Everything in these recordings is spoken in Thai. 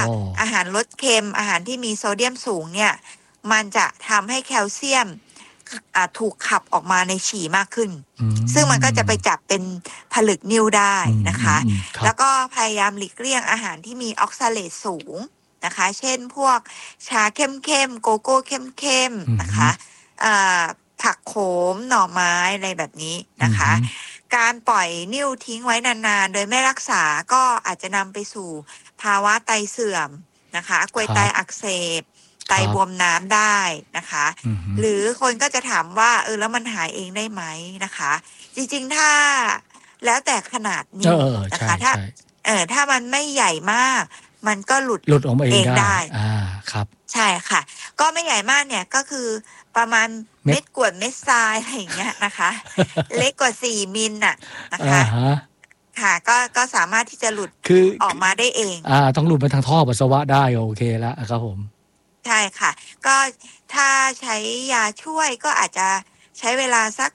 อาหารรสเค็มอาหารที่มีโซเดียมสูงเนี่ยมันจะทำให้แคลเซียมถูกขับออกมาในฉี่มากขึ้นซึ่งมันก็จะไปจับเป็นผลึกนิ่วได้นะคะแล้วก็พยายามหลีกเลี่ยงอาหารที่มีออกซาเลตสูงนะคะเช่นพวกชาเข้มๆโกโก้เข้มๆนะคะผักโขมหน่อไม้อะไรแบบนี้นะคะการปล่อยนิ่วทิ้งไว้นานๆโดยไม่รักษาก็อาจจะนำไปสู่ภาวะไตเสื่อมนะคะกรวยไตอักเสบไตบวมน้ำได้นะคะหรือคนก็จะถามว่าแล้วมันหายเองได้ไหมนะคะจริงๆถ้าแล้วแต่ขนาดนิ้วนะคะถ้ามันไม่ใหญ่มากมันก็หลุดออกมาเองได้ครับใช่ค่ะก็ไม่ใหญ่มากเนี่ยก็คือประมาณเม็ดกรวดเม็ดทรายอะไรอย่างเงี้ยนะคะเล็กกว่า4 มิลน่ะนะคะค่ะก็สามารถที่จะหลุดออกมาได้เองต้องหลุดไปทางท่อปัสสาวะได้โอเคแล้วครับผมใช่ค่ะก็ถ้าใช้ยาช่วยก็อาจจะใช้เวลาสัก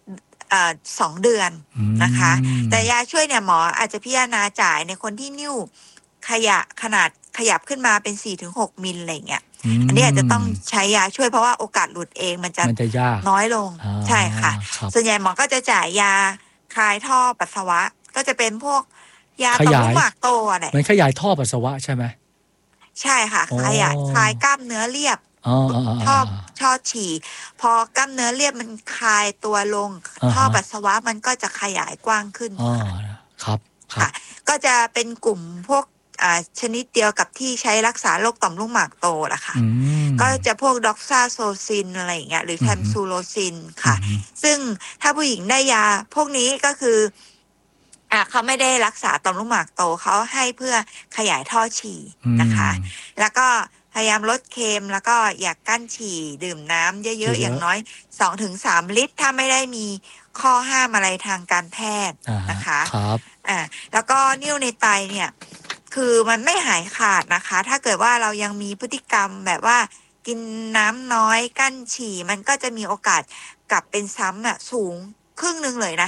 2 เดือนนะคะแต่ยาช่วยเนี่ยหมออาจจะพิจารณาจ่ายในคนที่นิ้วขนาดขยับขึ้นมาเป็น 4-6 มิลอะไรเงี้ยอันนี้อาจจะต้องใช้ยาช่วยเพราะว่าโอกาสหลุดเองมันจะน้อยลงใช่ค่ะส่วนใหญ่หมอก็จะจ่ายยาคลายท่อปัสสาวะก็จะเป็นพวกยาต่อมลูกหมากโตอะไรมันขยายท่อปัสสาวะใช่ไหมใช่ค่ะคลายกล้ามเนื้อเรียบท่อฉี่พอกล้ามเนื้อเรียบมันคลายตัวลงท่อปัสสาวะมันก็จะขยายกว้างขึ้นครับค่ะก็จะเป็นกลุ่มพวกชนิดเดียวกับที่ใช้รักษาโรคต่อมลูกหมากโตล่ะค่ะก็จะพวกด็อกซาโซซินอะไรอย่างเงี้ยหรือแทมซูโลซินค่ะซึ่งถ้าผู้หญิงได้ยาพวกนี้ก็คือเขาไม่ได้รักษาต่อมลูกหมากโตเขาให้เพื่อขยายท่อฉี่นะคะแล้วก็พยายามลดเค็มแล้วก็อย่ากั้นฉี่ดื่มน้ำเยอะๆอย่างน้อย 2-3 ลิตรถ้าไม่ได้มีข้อห้ามอะไรทางการแพทย์นะคะครับแล้วก็นิ่วในไตเนี่ยคือมันไม่หายขาดนะคะถ้าเกิดว่าเรายังมีพฤติกรรมแบบว่ากินน้ำน้อยกั้นฉี่มันก็จะมีโอกาสกลับเป็นซ้ำสูงครึ่งนึงเลยนะ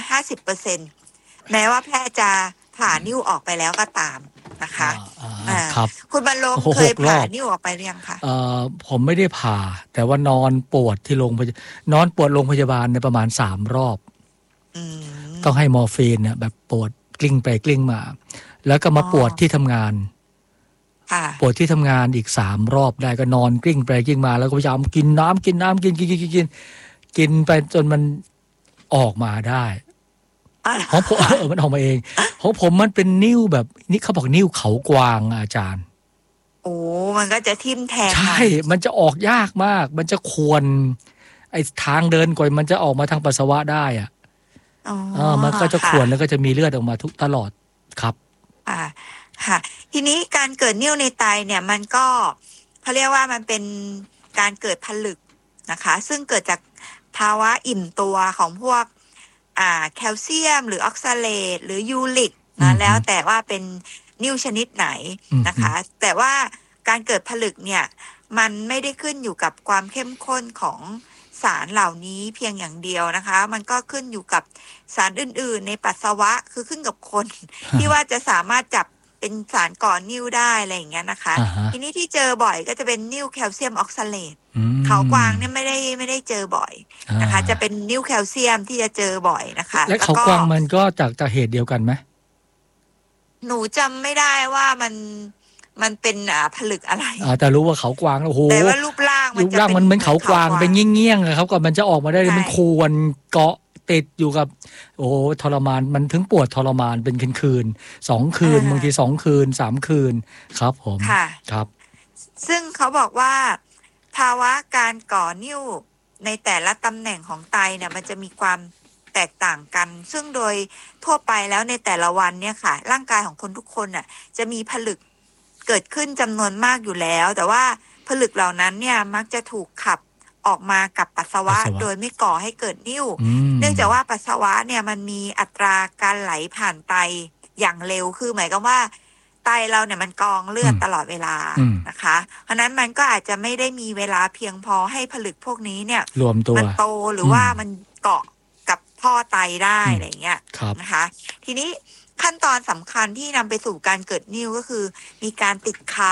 50%แม้ว่าแพทย์จะผ่านิ่วออกไปแล้วก็ตามนะคะครับคุณบรรลงเคยผ่านิ่วออกไปหรือยังคะผมไม่ได้ผ่าแต่ว่านอนปวดที่โรงพยาบาลนอนปวดโรงพยาบาลในประมาณ3 รอบต้องให้มอร์ฟีนเนี่ยแบบปวดกลิ้งไปกลิ้งมาแล้วก็มาปวดที่ทำงานปวดที่ทำงานอีก3 รอบได้ก็นอนกลิ้งไปกลิ้งมาแล้วก็พยายามกินน้ำกินไปจนมันออกมาได้ของผมมันออกมาเองของผมมันเป็นนิ้วแบบนี่เขาบอกนิ้วเขากวางอาจารย์โอ้มันก็จะทิ่มแทงใช่มันจะออกยากมากมันจะควรไอ้ทางเดินกว่ามันจะออกมาทางปัสสาวะได้มันก็จะควรแล้วก็จะมีเลือดออกมาทุกตลอดครับค่ะทีนี้การเกิดนิ่วในไตเนี่ยมันก็เขาเรียกว่ามันเป็นการเกิดผลึกนะคะซึ่งเกิดจากภาวะอิ่มตัวของพวกแคลเซียมหรือออกซาเลตหรือยูริกนะแล้วแต่ว่าเป็นนิ่วชนิดไหนนะคะแต่ว่าการเกิดผลึกเนี่ยมันไม่ได้ขึ้นอยู่กับความเข้มข้นของสารเหล่านี้เพียงอย่างเดียวนะคะมันก็ขึ้นอยู่กับสารอื่นๆในปัสสาวะคือขึ้นกับคน ที่ว่าจะสามารถจับเป็นสารก่อนิ่วได้อะไรอย่างเงี้ยนะคะทีนี้ที่เจอบ่อยก็จะเป็นนิ่วแคลเซียมออกซาเลตเขากวางเนี่ยไม่ได้เจอบ่อยนะคะจะเป็นนิ่วแคลเซียมที่จะเจอบ่อยนะคะและเขากวางมันก็จากเหตุเดียวกันไหมหนูจำไม่ได้ว่ามันเป็นผลึกอะไรแต่รู้ว่าเขากวางโอ้โหแต่ว่ารูปร่างมันเหมือนเขากวางเป็นเงี้ยๆครับก่อนมันจะออกมาได้มันควรเกาะติดอยู่กับโอ้ทรมานมันถึงปวดทรมานเป็นคืน2 คืนบางที2 คืน3 คืนครับผมครับซึ่งเขาบอกว่าภาวะการก่อนิ่วในแต่ละตำแหน่งของไตเนี่ยมันจะมีความแตกต่างกันซึ่งโดยทั่วไปแล้วในแต่ละวันเนี่ยค่ะร่างกายของคนทุกคนน่ะจะมีผลึกเกิดขึ้นจำนวนมากอยู่แล้วแต่ว่าผลึกเหล่านั้นเนี่ยมักจะถูกขับออกมากับปัสสาวะโดยไม่ก่อให้เกิดนิ่วเนื่องจากว่าปัสสาวะเนี่ยมันมีอัตราการไหลผ่านไตอย่างเร็วคือหมายความว่าไตเราเนี่ยมันกองเลือดตลอดเวลานะคะเพราะนั้นมันก็อาจจะไม่ได้มีเวลาเพียงพอให้ผลึกพวกนี้เนี่ยรวมตัวมันโตหรือว่ามันเกาะกับท่อไตได้อะไรเงี้ยนะคะทีนี้ขั้นตอนสำคัญที่นำไปสู่การเกิดนิ่วก็คือมีการติดคา